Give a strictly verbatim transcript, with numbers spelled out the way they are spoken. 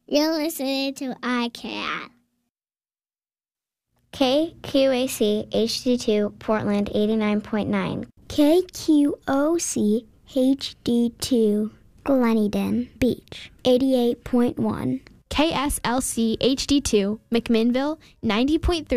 You're listening to iCat. K Q A C H D two Portland eighty-nine point nine. K Q O C H D two Gleneden Beach eighty-eight point one. K S L C H D two McMinnville ninety point three.